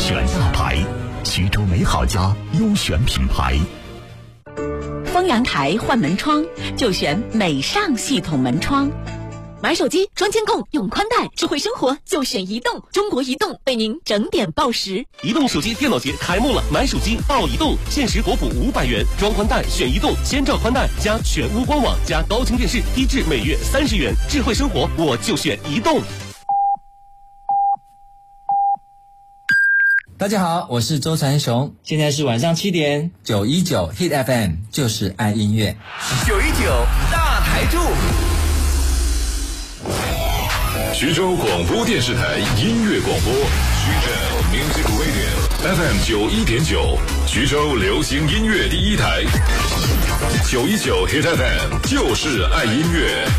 选大牌，徐州美好家优选品牌。 丰阳台换门窗就选美尚系统门窗。买手机装监控用宽带，智慧生活就选移动。中国移动为您整点报时。 移动手机电脑节开幕了，买手机到移动，限时国补500元，装宽带选移动，千兆宽带加全屋光网加高清电视，低至每月30元。智慧生活我就选移动。 大家好，我是周传雄，现在是晚上7点，919 Hit FM 就是爱音乐 ，919大台柱。 徐州广播电视台音乐广播，徐州 Music Radio FM 91.9，徐州流行音乐第一台，919 Hit FM 就是爱音乐。